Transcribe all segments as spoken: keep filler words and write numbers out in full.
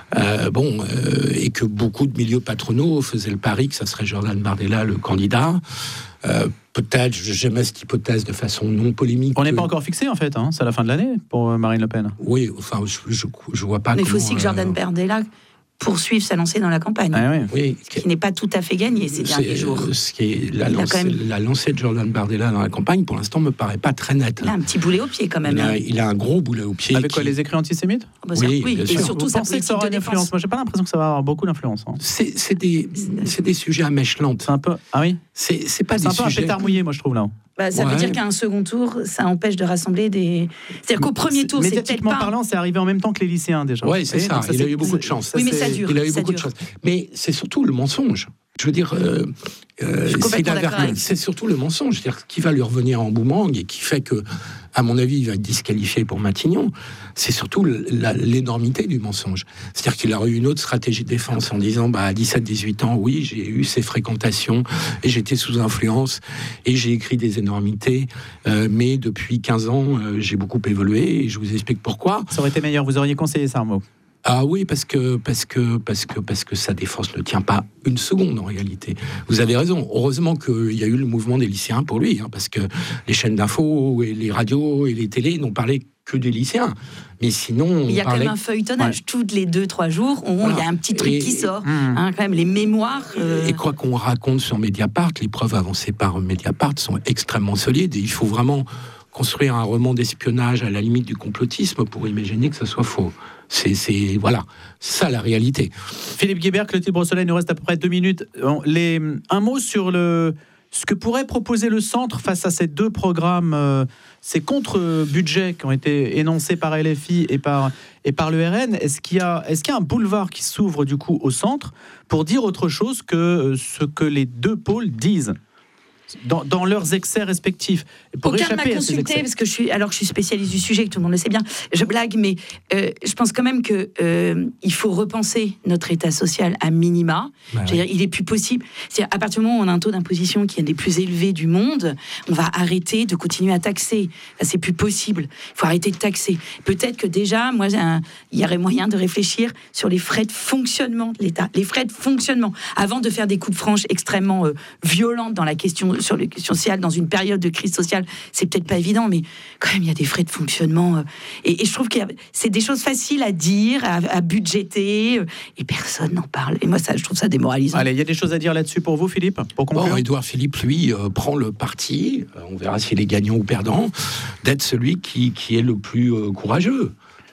Euh, bon, euh, et que beaucoup de milieux patronaux faisaient le pari que ça serait Jordan Bardella le candidat. Euh, peut-être, j'aimais cette hypothèse de façon non polémique. On n'est pas encore fixé en fait, hein, c'est à la fin de l'année pour Marine Le Pen. Oui, enfin, je, je, je vois pas. Mais il faut comment, aussi que Jordan euh... Bardella poursuivre sa lancée dans la campagne. Ah oui. Oui, ce qui n'est pas tout à fait gagné ces derniers jours. Ce qui est la, lancée, même... la lancée de Jordan Bardella dans la campagne, pour l'instant, me paraît pas très nette. Il a un petit boulet au pied quand même. Il a, il a un gros boulet au pied. Avec qui... quoi, les écrits antisémites? oh bah Oui, oui. Et surtout Vous sa pensez que ça politique aura de une influence? Moi, j'ai pas l'impression que ça va avoir beaucoup d'influence. Hein. C'est, c'est, des, c'est des sujets à mèche lente. C'est un peu... Ah oui. C'est, c'est pas c'est des un peu sujets... un pétard mouillé, moi, je trouve, là. Bah, ça ouais. veut dire qu'à un second tour, ça empêche de rassembler des... C'est-à-dire qu'au premier tour, c'est peut-être pas... Médiatiquement parlant, c'est arrivé en même temps que les lycéens, déjà. Oui, c'est ça. ça. Il c'est... a eu beaucoup de chance. Oui, mais ça dure. Il a eu ça beaucoup dure. de chance. Mais c'est surtout le mensonge. Je veux dire, euh, euh, c'est, la... c'est surtout le mensonge, c'est-à-dire qui va lui revenir en boomerang et qui fait que, à mon avis, il va être disqualifié pour Matignon. C'est surtout la, l'énormité du mensonge. C'est-à-dire qu'il aurait eu une autre stratégie de défense en disant, bah, à dix-sept dix-huit ans, oui, j'ai eu ces fréquentations et j'étais sous influence et j'ai écrit des énormités, euh, mais depuis quinze ans, euh, j'ai beaucoup évolué et je vous explique pourquoi. Ça aurait été meilleur, vous auriez conseillé ça, Arnaud? Ah oui, parce que, parce, que, parce, que, parce que sa défense ne tient pas une seconde en réalité. Vous avez raison. Heureusement qu'il y a eu le mouvement des lycéens pour lui, hein, parce que les chaînes d'infos, et les radios et les télés n'ont parlé que des lycéens. Mais sinon, il y a parlait... quand même un feuilletonnage. Ouais. Toutes les deux, trois jours, on, voilà. Il y a un petit truc et... qui sort. Mmh. Hein, quand même, les mémoires... Euh... Et quoi qu'on raconte sur Mediapart, les preuves avancées par Mediapart sont extrêmement solides. Et il faut vraiment construire un roman d'espionnage à la limite du complotisme pour imaginer que ça soit faux. C'est, c'est voilà, c'est ça la réalité. Philippe Guibert, Clotilde Brossolet, il nous reste à peu près deux minutes. Les, un mot sur le, ce que pourrait proposer le centre face à ces deux programmes, euh, ces contre-budgets qui ont été énoncés par L F I et par, et par le R N. Est-ce qu'il y a, est-ce qu'il y a un boulevard qui s'ouvre du coup au centre pour dire autre chose que ce que les deux pôles disent Dans, dans leurs excès respectifs. Pour Aucun m'a consulté, parce que je suis, alors que je suis spécialiste du sujet, que tout le monde le sait bien, je blague, mais euh, je pense quand même qu'il euh, faut repenser notre état social à minima. Bah ouais. Il est plus possible. C'est-à-dire, à partir du moment où on a un taux d'imposition qui est un des plus élevés du monde, on va arrêter de continuer à taxer. Là, c'est plus possible. Il faut arrêter de taxer. Peut-être que déjà, moi, un, il y aurait moyen de réfléchir sur les frais de fonctionnement de l'État. Les frais de fonctionnement. Avant de faire des coupes franches extrêmement euh, violentes dans la question sur les questions sociales, dans une période de crise sociale, c'est peut-être pas évident, mais quand même, il y a des frais de fonctionnement. Et, et je trouve que c'est des choses faciles à dire, à, à budgéter, et personne n'en parle. Et moi, ça, je trouve ça démoralisant. Allez, il y a des choses à dire là-dessus pour vous, Philippe, pour conclure. Bon, Édouard Philippe, lui, euh, prend le parti, euh, on verra s'il est gagnant ou perdant, d'être celui qui, qui est le plus euh, courageux.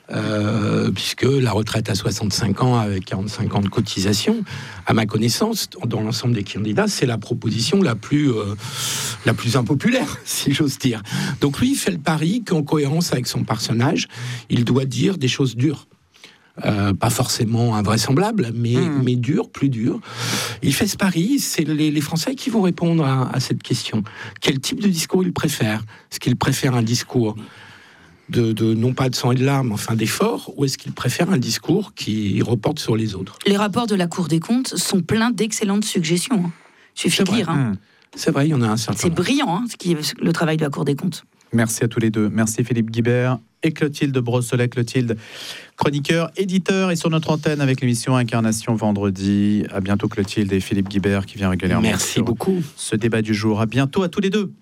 Euh, puisque la retraite à soixante-cinq ans avec quarante-cinq ans de cotisation, à ma connaissance, dans l'ensemble des candidats, c'est la proposition la plus, euh, la plus impopulaire, si j'ose dire. Donc lui, il fait le pari qu'en cohérence avec son personnage, il doit dire des choses dures. Euh, pas forcément invraisemblables, mais, mmh. mais dures, plus dures. Il fait ce pari, c'est les, les Français qui vont répondre à, à cette question. Quel type de discours ils préfèrent ? Est-ce qu'ils préfèrent un discours De, de, non pas de sang et de larmes, enfin d'efforts, ou est-ce qu'il préfère un discours qui reporte sur les autres ? Les rapports de la Cour des comptes sont pleins d'excellentes suggestions. Hein. Suffit de lire. Hein. Mmh. C'est vrai, il y en a un certain C'est nombre. brillant, hein, ce qui est le travail de la Cour des comptes. Merci à tous les deux. Merci Philippe Guibert et Clotilde Brossolet. Clotilde, chroniqueur, éditeur, et sur notre antenne avec l'émission Incarnation vendredi. À bientôt Clotilde, et Philippe Guibert qui vient régulièrement. Merci beaucoup. Ce débat du jour. À bientôt à tous les deux.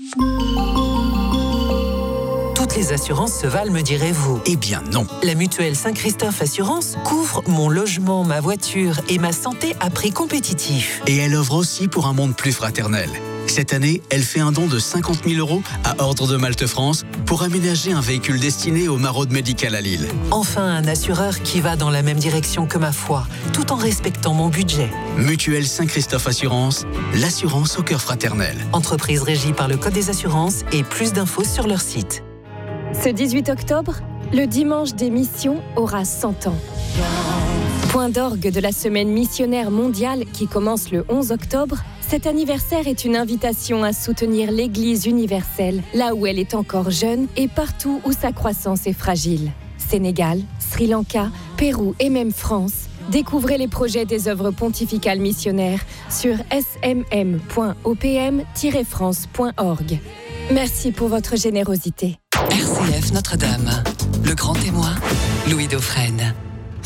Toutes les assurances se valent, me direz-vous? Eh bien non. La mutuelle Saint-Christophe Assurance couvre mon logement, ma voiture et ma santé à prix compétitif. Et elle offre aussi pour un monde plus fraternel. Cette année, elle fait un don de cinquante mille euros à Ordre de Malte France pour aménager un véhicule destiné aux maraudes médicales à Lille. Enfin, un assureur qui va dans la même direction que ma foi, tout en respectant mon budget. Mutuelle Saint-Christophe Assurance, l'assurance au cœur fraternel. Entreprise régie par le Code des assurances, et plus d'infos sur leur site. Ce dix-huit octobre, le dimanche des missions aura cent ans. Point d'orgue de la semaine missionnaire mondiale qui commence le onze octobre, cet anniversaire est une invitation à soutenir l'Église universelle, là où elle est encore jeune et partout où sa croissance est fragile. Sénégal, Sri Lanka, Pérou et même France. Découvrez les projets des œuvres pontificales missionnaires sur s m m point o p m tiret france point org. Merci pour votre générosité. R C F Notre-Dame, le grand témoin, Louis Dauphren.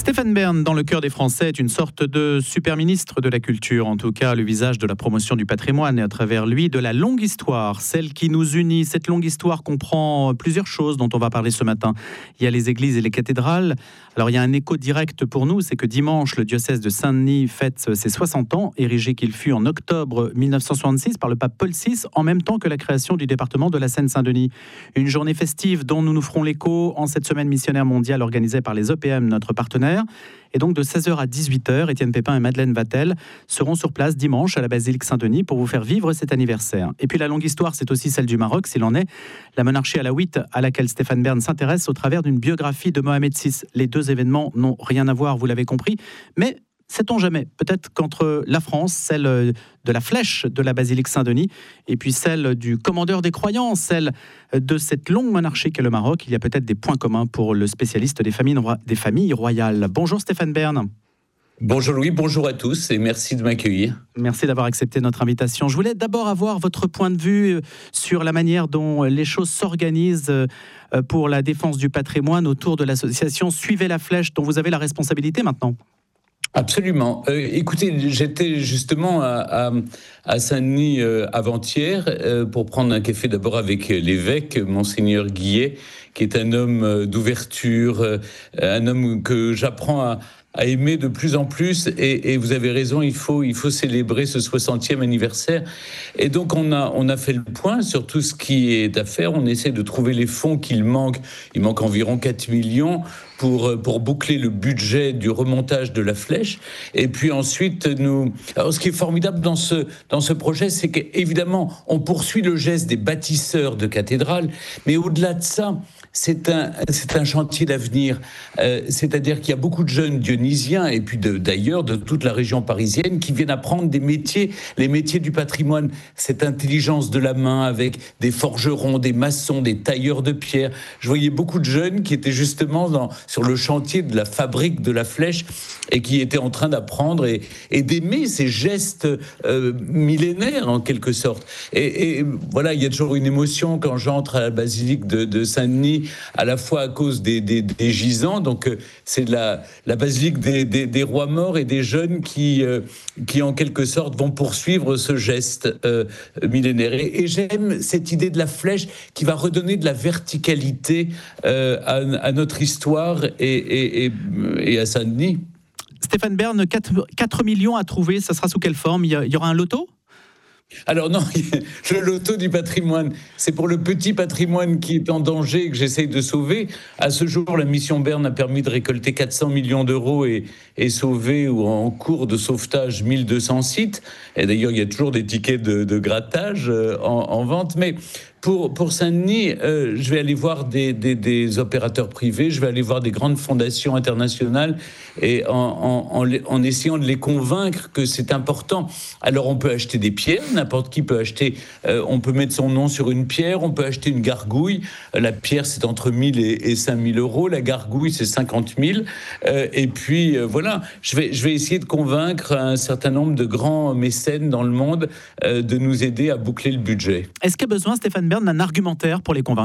Stéphane Bern, dans le cœur des Français, est une sorte de super ministre de la culture, en tout cas le visage de la promotion du patrimoine et à travers lui de la longue histoire, celle qui nous unit. Cette longue histoire comprend plusieurs choses dont on va parler ce matin. Il y a les églises et les cathédrales. Alors il y a un écho direct pour nous, c'est que dimanche, le diocèse de Saint-Denis fête ses soixante ans, érigé qu'il fut en octobre mille neuf cent soixante-six par le pape Paul six, en même temps que la création du département de la Seine-Saint-Denis. Une journée festive dont nous nous ferons l'écho en cette semaine missionnaire mondiale organisée par les E P M, notre partenaire. Et donc de seize heures à dix-huit heures, Étienne Pépin et Madeleine Vatel seront sur place dimanche à la basilique Saint-Denis pour vous faire vivre cet anniversaire. Et puis la longue histoire, c'est aussi celle du Maroc, s'il en est. La monarchie alaouite à laquelle Stéphane Bern s'intéresse au travers d'une biographie de Mohamed six. Les deux événements n'ont rien à voir, vous l'avez compris, mais sait-on jamais, peut-être qu'entre la France, celle de la flèche de la basilique Saint-Denis, et puis celle du commandeur des croyants, celle de cette longue monarchie qu'est le Maroc, il y a peut-être des points communs pour le spécialiste des familles, des familles royales. Bonjour Stéphane Bern. Bonjour Louis, bonjour à tous et merci de m'accueillir. Merci d'avoir accepté notre invitation. Je voulais d'abord avoir votre point de vue sur la manière dont les choses s'organisent pour la défense du patrimoine autour de l'association Suivez la Flèche, dont vous avez la responsabilité maintenant. Absolument. Euh, écoutez, j'étais justement à, à, à Saint-Denis euh, avant-hier euh, pour prendre un café d'abord avec l'évêque, Monseigneur Guillet, qui est un homme d'ouverture, euh, un homme que j'apprends à, à aimer de plus en plus. Et, et vous avez raison, il faut, il faut célébrer ce soixantième anniversaire. Et donc on a, on a fait le point sur tout ce qui est à faire. On essaie de trouver les fonds qu'il manque. Il manque environ quatre millions. Pour, pour boucler le budget du remontage de la flèche. Et puis ensuite, nous... Alors, ce qui est formidable dans ce, dans ce projet, c'est qu'évidemment, on poursuit le geste des bâtisseurs de cathédrales, mais au-delà de ça, c'est un, c'est un chantier d'avenir. Euh, c'est-à-dire qu'il y a beaucoup de jeunes dionysiens, et puis de, d'ailleurs de toute la région parisienne, qui viennent apprendre des métiers, les métiers du patrimoine, cette intelligence de la main avec des forgerons, des maçons, des tailleurs de pierre. Je voyais beaucoup de jeunes qui étaient justement dans... sur le chantier de la fabrique de la flèche et qui était en train d'apprendre et, et d'aimer ces gestes euh, millénaires en quelque sorte. Et, et voilà, il y a toujours une émotion quand j'entre à la basilique de, de Saint-Denis, à la fois à cause des, des, des gisants, donc euh, c'est la, la basilique des, des, des rois morts et des jeunes qui, euh, qui en quelque sorte vont poursuivre ce geste euh, millénaire. Et, et j'aime cette idée de la flèche qui va redonner de la verticalité euh, à, à notre histoire Et, et, et, et à Saint-Denis. Stéphane Bern, quatre millions à trouver, ça sera sous quelle forme ? Il y, a, il y aura un loto ? Alors non, le loto du patrimoine, c'est pour le petit patrimoine qui est en danger et que j'essaye de sauver. À ce jour, la mission Bern a permis de récolter quatre cents millions d'euros et, et sauver ou en cours de sauvetage mille deux cents sites. Et d'ailleurs, il y a toujours des tickets de, de grattage en, en vente. Mais pour, pour Saint-Denis, euh, je vais aller voir des, des, des opérateurs privés, je vais aller voir des grandes fondations internationales et en, en, en, en essayant de les convaincre que c'est important. Alors on peut acheter des pierres, n'importe qui peut acheter, euh, on peut mettre son nom sur une pierre, on peut acheter une gargouille. La pierre, c'est entre mille et cinq mille euros, la gargouille, c'est cinquante mille. Euh, et puis euh, voilà, je vais, je vais essayer de convaincre un certain nombre de grands mécènes dans le monde euh, de nous aider à boucler le budget. Est-ce qu'il y a besoin, Stéphane Bern, d'un argumentaire pour les convaincre ?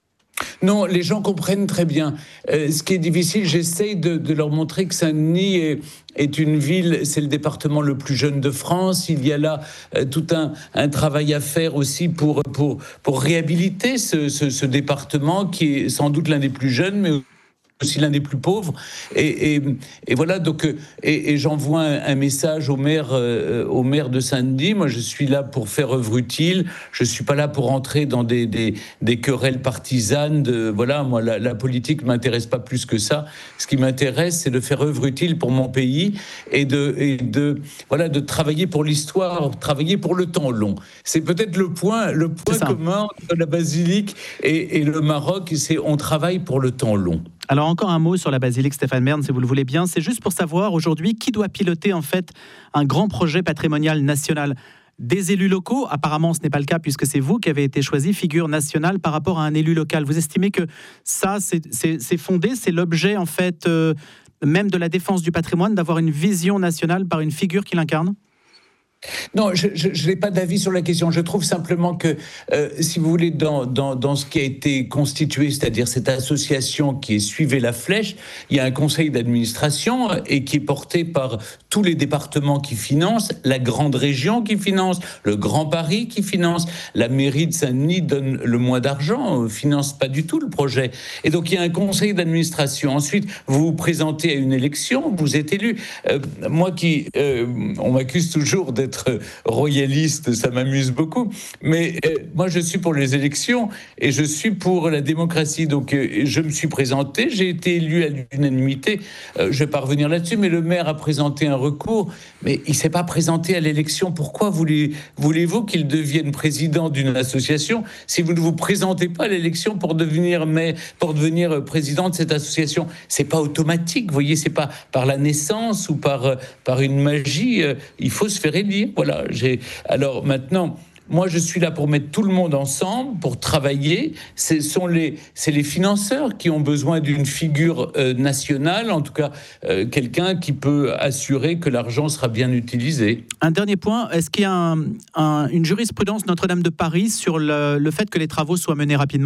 Non, les gens comprennent très bien. Euh, ce qui est difficile, j'essaye de, de leur montrer que Saint-Denis est, est une ville, c'est le département le plus jeune de France. Il y a là euh, tout un, un travail à faire aussi pour, pour, pour réhabiliter ce, ce, ce département qui est sans doute l'un des plus jeunes, mais aussi l'un des plus pauvres. Et, et, et voilà, donc, et, et j'envoie un, un message au maire, euh, au maire de Saint-Denis. Moi, je suis là pour faire œuvre utile. Je ne suis pas là pour entrer dans des, des, des querelles partisanes. De, voilà, moi, la, la politique ne m'intéresse pas plus que ça. Ce qui m'intéresse, c'est de faire œuvre utile pour mon pays et de, et de, voilà, de travailler pour l'histoire, travailler pour le temps long. C'est peut-être le point, le point commun entre la basilique et, et le Maroc, c'est on travaille pour le temps long. Alors encore un mot sur la basilique, Stéphane Bern, si vous le voulez bien. C'est juste pour savoir aujourd'hui qui doit piloter en fait un grand projet patrimonial national. Des élus locaux, apparemment ce n'est pas le cas puisque c'est vous qui avez été choisi figure nationale par rapport à un élu local. Vous estimez que ça c'est, c'est, c'est fondé, c'est l'objet en fait euh, même de la défense du patrimoine, d'avoir une vision nationale par une figure qui l'incarne ? Non, je n'ai pas d'avis sur la question. Je trouve simplement que, euh, si vous voulez, dans, dans, dans ce qui a été constitué, c'est-à-dire cette association qui est Suivez la Flèche, il y a un conseil d'administration et qui est porté par tous les départements qui financent, la grande région qui finance, le Grand Paris qui finance, la mairie de Saint-Denis donne le moins d'argent, ne finance pas du tout le projet. Et donc, il y a un conseil d'administration. Ensuite, vous vous présentez à une élection, vous êtes élu. Euh, moi qui... Euh, on m'accuse toujours d'être royaliste, ça m'amuse beaucoup. Mais euh, moi, je suis pour les élections et je suis pour la démocratie. Donc, euh, je me suis présenté, j'ai été élu à l'unanimité. Euh, je vais pas revenir là-dessus, mais le maire a présenté un recours, mais il s'est pas présenté à l'élection. Pourquoi voulez, voulez-vous qu'il devienne président d'une association si vous ne vous présentez pas à l'élection pour devenir, mais, pour devenir président de cette association? C'est pas automatique, vous voyez, c'est pas par la naissance ou par, par une magie. Euh, il faut se faire élire. Voilà. J'ai... Alors maintenant, moi, je suis là pour mettre tout le monde ensemble, pour travailler. Ce sont les, c'est les financeurs qui ont besoin d'une figure euh, nationale, en tout cas euh, quelqu'un qui peut assurer que l'argent sera bien utilisé. Un dernier point, est-ce qu'il y a un, un, une jurisprudence Notre-Dame de Paris sur le, le fait que les travaux soient menés rapidement ?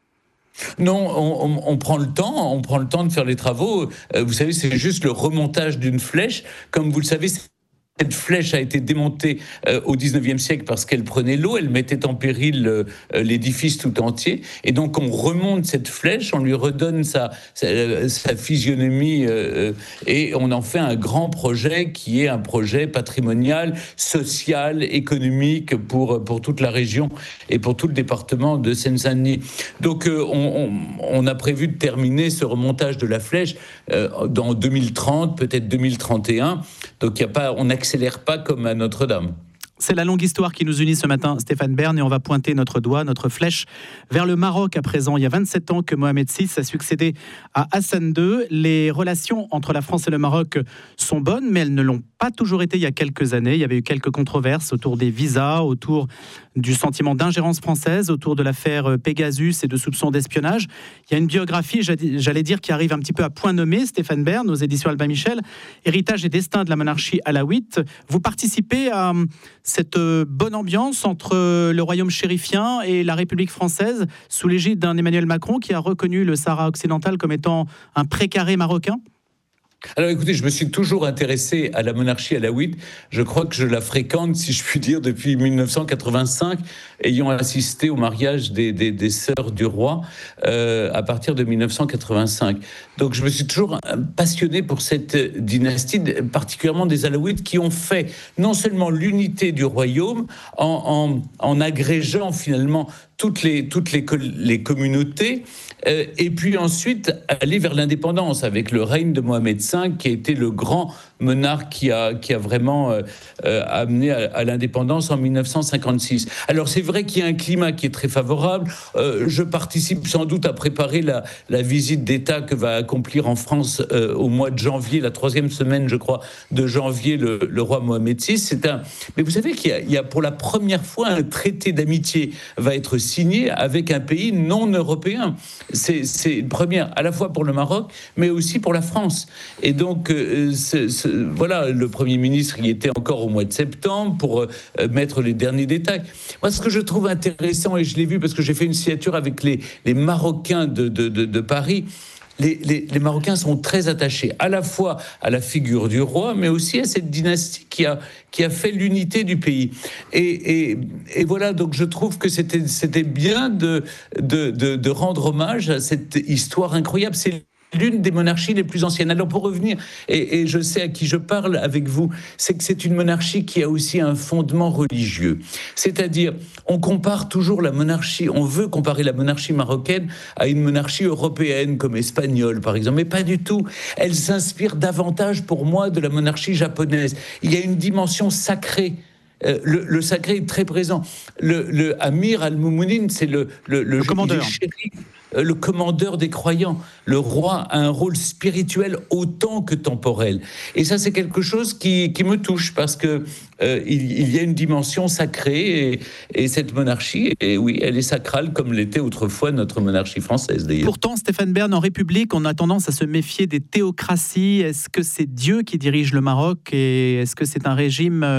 Non, on, on, on prend le temps, on prend le temps de faire les travaux. Euh, vous savez, c'est juste le remontage d'une flèche. Comme vous le savez, cette flèche a été démontée euh, au dix-neuvième siècle parce qu'elle prenait l'eau, elle mettait en péril euh, l'édifice tout entier. Et donc on remonte cette flèche, on lui redonne sa, sa, sa physionomie euh, et on en fait un grand projet qui est un projet patrimonial, social, économique pour, pour toute la région et pour tout le département de Seine-Saint-Denis. Donc euh, on, on, on a prévu de terminer ce remontage de la flèche euh, dans deux mille trente, peut-être deux mille trente et un. Donc il y a pas, on accélère pas comme à Notre-Dame. C'est la longue histoire qui nous unit ce matin, Stéphane Bern, et on va pointer notre doigt, notre flèche vers le Maroc à présent. Il y a vingt-sept ans que Mohamed six a succédé à Hassan deux. Les relations entre la France et le Maroc sont bonnes, mais elles ne l'ont pas toujours été il y a quelques années. Il y avait eu quelques controverses autour des visas, autour du sentiment d'ingérence française, autour de l'affaire Pegasus et de soupçons d'espionnage. Il y a une biographie, j'allais dire, qui arrive un petit peu à point nommé, Stéphane Bern, aux éditions Albin Michel, Héritage et destin de la monarchie alawite. Vous participez à cette bonne ambiance entre le royaume chérifien et la République française, sous l'égide d'un Emmanuel Macron qui a reconnu le Sahara occidental comme étant un précaré marocain ? Alors écoutez, je me suis toujours intéressé à la monarchie alawite. Je crois que je la fréquente, si je puis dire, depuis dix-neuf cent quatre-vingt-cinq, ayant assisté au mariage des, des, des sœurs du roi euh, à partir de dix-neuf cent quatre-vingt-cinq. Donc je me suis toujours passionné pour cette dynastie, particulièrement des alaouites, qui ont fait non seulement l'unité du royaume en, en, en agrégeant finalement toutes les, toutes les, les communautés, euh, et puis ensuite aller vers l'indépendance avec le règne de Mohamed cinq, qui a été le grand monarque qui a, qui a vraiment euh, euh, amené à, à l'indépendance en dix-neuf cent cinquante-six. Alors c'est vrai qu'il y a un climat qui est très favorable. Euh, je participe sans doute à préparer la, la visite d'État que va accomplir en France euh, au mois de janvier, la troisième semaine, je crois, de janvier, le, le roi Mohamed six. C'est un... Mais vous savez qu'il y a, il y a pour la première fois un traité d'amitié va être signé avec un pays non européen. C'est, c'est une première à la fois pour le Maroc, mais aussi pour la France. Et donc, euh, c'est, c'est, voilà, le Premier ministre y était encore au mois de septembre pour euh, mettre les derniers détails. Moi, ce que je trouve intéressant, et je l'ai vu parce que j'ai fait une signature avec les, les Marocains de, de, de, de Paris, Les, les, les Marocains sont très attachés à la fois à la figure du roi, mais aussi à cette dynastie qui a, qui a fait l'unité du pays. Et, et, et voilà, donc je trouve que c'était, c'était bien de, de, de, de rendre hommage à cette histoire incroyable. C'est l'une des monarchies les plus anciennes. Alors pour revenir, et, et je sais à qui je parle avec vous, c'est que c'est une monarchie qui a aussi un fondement religieux. C'est-à-dire, on compare toujours la monarchie, on veut comparer la monarchie marocaine à une monarchie européenne comme espagnole par exemple, mais pas du tout. Elle s'inspire davantage pour moi de la monarchie japonaise. Il y a une dimension sacrée. Euh, le, le sacré est très présent. Le, le Amir al-Moumounine, c'est le, le, le, le commandeur. Chéri, euh, le commandeur des croyants. Le roi a un rôle spirituel autant que temporel. Et ça, c'est quelque chose qui, qui me touche parce que euh, il, il y a une dimension sacrée et, et cette monarchie, et oui, elle est sacrale comme l'était autrefois notre monarchie française d'ailleurs. Pourtant, Stéphane Bern, en République, on a tendance à se méfier des théocraties. Est-ce que c'est Dieu qui dirige le Maroc et est-ce que c'est un régime euh,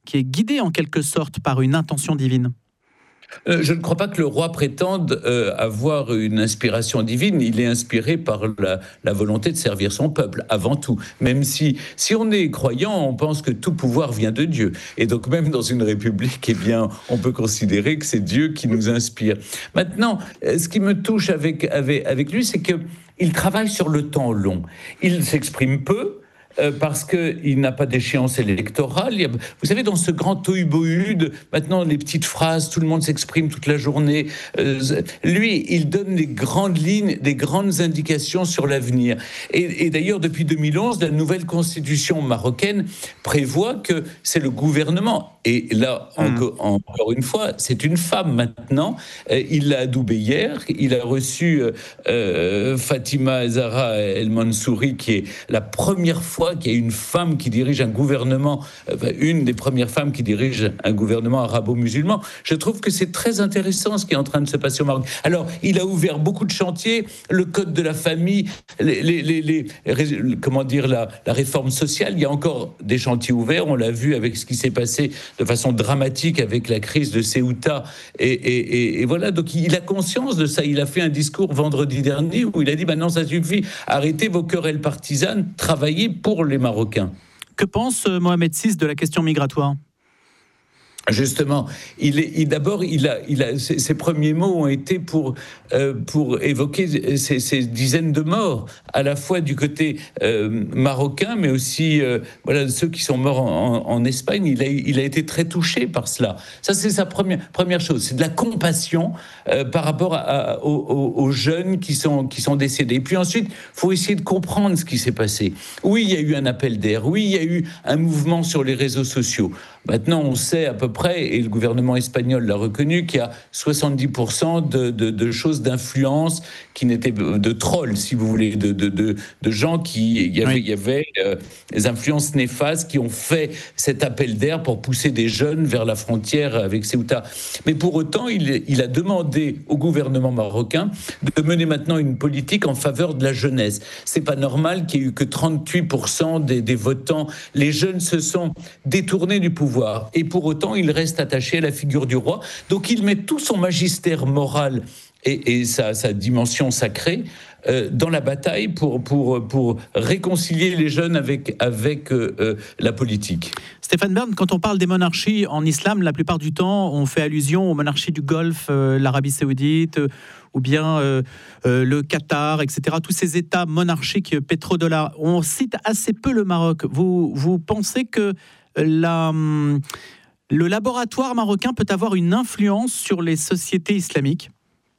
qui est guidé en quelque sorte par une intention divine. Euh, je ne crois pas que le roi prétende euh, avoir une inspiration divine. Il est inspiré par la, la volonté de servir son peuple, avant tout. Même si, si on est croyant, on pense que tout pouvoir vient de Dieu. Et donc même dans une république, eh bien, on peut considérer que c'est Dieu qui nous inspire. Maintenant, ce qui me touche avec, avec, avec lui, c'est qu'il travaille sur le temps long. Il s'exprime peu, Euh, parce qu'il n'a pas d'échéance électorale. Il y a, vous savez, dans ce grand tohu-bohu de maintenant les petites phrases, tout le monde s'exprime toute la journée. Euh, lui, il donne des grandes lignes, des grandes indications sur l'avenir. Et, et d'ailleurs, depuis deux mille onze, la nouvelle constitution marocaine prévoit que c'est le gouvernement. Et là, mmh. encore, encore une fois, c'est une femme maintenant. Euh, il l'a adoubée hier. Il a reçu euh, Fatima Zahra El Mansouri, qui est la première fois qu'il y a une femme qui dirige un gouvernement, enfin, une des premières femmes qui dirige un gouvernement arabo-musulman. Je trouve que c'est très intéressant ce qui est en train de se passer au Maroc. Alors, il a ouvert beaucoup de chantiers, le code de la famille, les, les, les, les, comment dire, la, la réforme sociale. Il y a encore des chantiers ouverts. On l'a vu avec ce qui s'est passé de façon dramatique avec la crise de Ceuta. Et, et, et, et voilà, donc il a conscience de ça. Il a fait un discours vendredi dernier où il a dit bah « non, ça suffit, arrêtez vos querelles partisanes, travaillez pour les Marocains ». Que pense Mohamed six de la question migratoire ? Justement, il est, il, d'abord, il a, il a, ses, ses premiers mots ont été pour, euh, pour évoquer ces, ces dizaines de morts, à la fois du côté euh, marocain, mais aussi euh, voilà, ceux qui sont morts en, en, en Espagne. Il a, il a été très touché par cela. Ça, c'est sa première, première chose. C'est de la compassion euh, par rapport à, à, aux, aux jeunes qui sont, qui sont décédés. Et puis ensuite, il faut essayer de comprendre ce qui s'est passé. Oui, il y a eu un appel d'air. Oui, il y a eu un mouvement sur les réseaux sociaux. Maintenant, on sait à peu près, et le gouvernement espagnol l'a reconnu, qu'il y a soixante-dix pour cent de, de, de choses d'influence qui n'étaient de trolls, si vous voulez, de, de, de, de gens qui... Il y avait, oui. il y avait euh, des influences néfastes qui ont fait cet appel d'air pour pousser des jeunes vers la frontière avec Ceuta. Mais pour autant, il, il a demandé au gouvernement marocain de mener maintenant une politique en faveur de la jeunesse. C'est pas normal qu'il y ait eu que trente-huit pour cent des, des votants. Les jeunes se sont détournés du pouvoir. Et pour autant, il reste attaché à la figure du roi. Donc il met tout son magistère moral et, et sa, sa dimension sacrée euh, dans la bataille pour, pour, pour réconcilier les jeunes avec, avec euh, la politique. Stéphane Bern, quand on parle des monarchies en islam, la plupart du temps, on fait allusion aux monarchies du Golfe, euh, l'Arabie Saoudite, euh, ou bien euh, euh, le Qatar, et cetera. Tous ces États monarchiques pétrodollars. On cite assez peu le Maroc. Vous, vous pensez que La, le laboratoire marocain peut avoir une influence sur les sociétés islamiques ?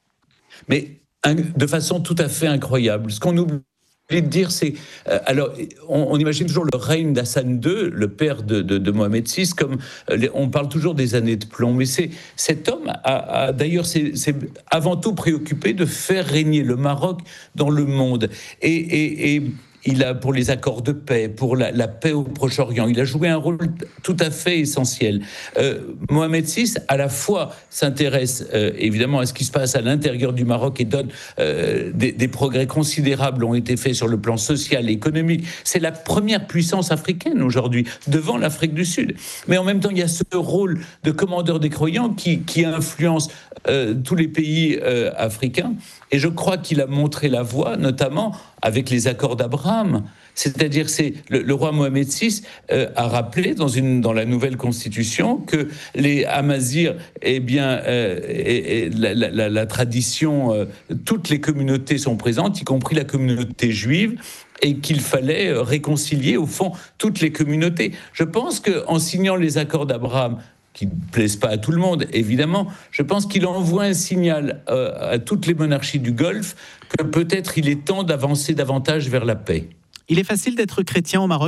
Mais de façon tout à fait incroyable. Ce qu'on oublie de dire, c'est... Euh, alors, on, on imagine toujours le règne d'Hassan deux, le père de, de, de Mohamed six, comme... Euh, les, on parle toujours des années de plomb, mais c'est, cet homme, a, a, d'ailleurs, c'est, c'est avant tout préoccupé de faire régner le Maroc dans le monde. Et... et, et il a, pour les accords de paix, pour la, la paix au Proche-Orient, il a joué un rôle tout à fait essentiel. Euh, Mohamed six, à la fois, s'intéresse euh, évidemment à ce qui se passe à l'intérieur du Maroc et donne euh, des, des progrès considérables ont été faits sur le plan social et économique. C'est la première puissance africaine aujourd'hui, devant l'Afrique du Sud. Mais en même temps, il y a ce rôle de commandeur des croyants qui, qui influence euh, tous les pays euh, africains. Et je crois qu'il a montré la voie, notamment avec les accords d'Abraham. C'est-à-dire, c'est le, le roi Mohamed six euh, a rappelé dans, une, dans la nouvelle constitution que les Amazirs, eh bien, euh, et, et la, la, la tradition, euh, toutes les communautés sont présentes, y compris la communauté juive, et qu'il fallait réconcilier, au fond, toutes les communautés. Je pense qu'en signant les accords d'Abraham, qui ne plaisent pas à tout le monde, évidemment, je pense qu'il envoie un signal euh, à toutes les monarchies du Golfe que peut-être il est temps d'avancer davantage vers la paix. Il est facile d'être chrétien au Maroc ?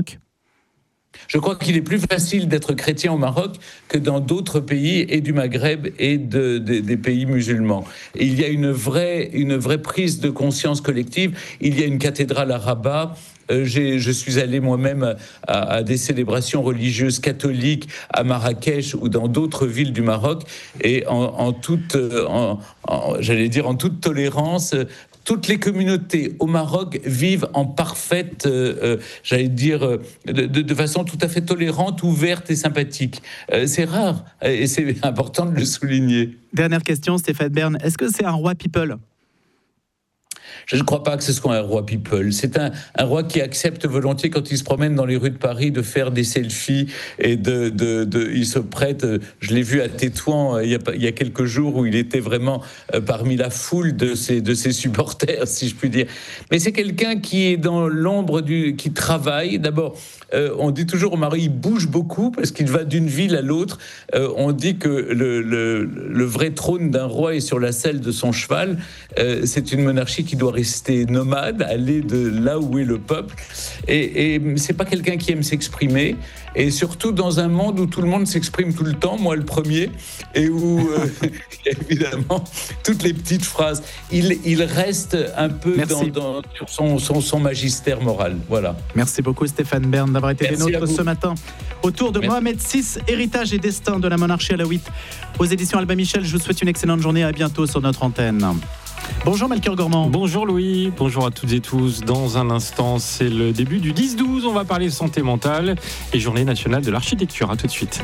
Je crois qu'il est plus facile d'être chrétien au Maroc que dans d'autres pays, et du Maghreb et de, de, des pays musulmans. Et il y a une vraie, une vraie prise de conscience collective. Il y a une cathédrale à Rabat. Euh, j'ai, je suis allé moi-même à, à des célébrations religieuses catholiques à Marrakech ou dans d'autres villes du Maroc. Et en, en toute, en, en, j'allais dire en toute tolérance, toutes les communautés au Maroc vivent en parfaite, euh, euh, j'allais dire, euh, de, de, de façon tout à fait tolérante, ouverte et sympathique. Euh, c'est rare, et c'est important de le souligner. Dernière question, Stéphane Bern, est-ce que c'est un roi people ? Je ne crois pas que ce soit un roi people. C'est un, un roi qui accepte volontiers, quand il se promène dans les rues de Paris, de faire des selfies et de, de, de il se prête. Je l'ai vu à Tétouan il y a, il y a quelques jours où il était vraiment parmi la foule de ses, de ses supporters, si je puis dire. Mais c'est quelqu'un qui est dans l'ombre du, qui travaille. D'abord, euh, on dit toujours au Maroc, il bouge beaucoup parce qu'il va d'une ville à l'autre. Euh, on dit que le, le, le vrai trône d'un roi est sur la selle de son cheval. Euh, c'est une monarchie qui doit rester nomade, aller de là où est le peuple. Et, et c'est pas quelqu'un qui aime s'exprimer. Et surtout dans un monde où tout le monde s'exprime tout le temps, moi le premier, et où euh, il y a évidemment toutes les petites phrases. Il, il reste un peu dans, dans, sur son, son, son magistère moral. Voilà. Merci beaucoup Stéphane Bern d'avoir été Merci des nôtres ce matin. Autour de Merci. Mohamed six, héritage et destin de la monarchie alaouite. Aux éditions Albin Michel, je vous souhaite une excellente journée. À bientôt sur notre antenne. Bonjour Melchior Gormand. Bonjour Louis, bonjour à toutes et tous. Dans un instant, c'est le début du dix douze. On va parler santé mentale et journée nationale de l'architecture. À tout de suite.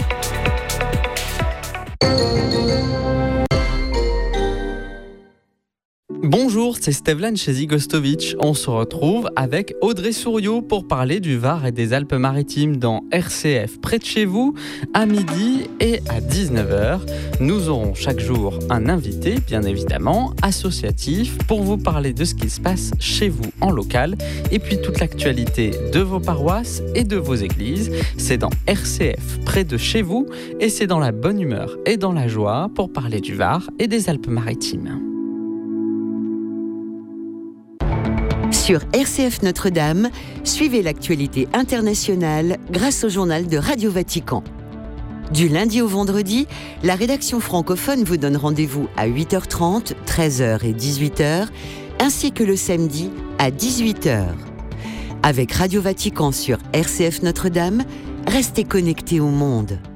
Bonjour, c'est Stevlan chez Zigostovic. On se retrouve avec Audrey Souriau pour parler du Var et des Alpes-Maritimes dans R C F près de chez vous, à midi et à dix-neuf heures. Nous aurons chaque jour un invité, bien évidemment, associatif, pour vous parler de ce qui se passe chez vous en local et puis toute l'actualité de vos paroisses et de vos églises. C'est dans R C F près de chez vous et c'est dans la bonne humeur et dans la joie pour parler du Var et des Alpes-Maritimes. Sur R C F Notre-Dame, suivez l'actualité internationale grâce au journal de Radio Vatican. Du lundi au vendredi, la rédaction francophone vous donne rendez-vous à huit heures trente, treize heures et dix-huit heures, ainsi que le samedi à dix-huit heures. Avec Radio Vatican sur R C F Notre-Dame, restez connectés au monde.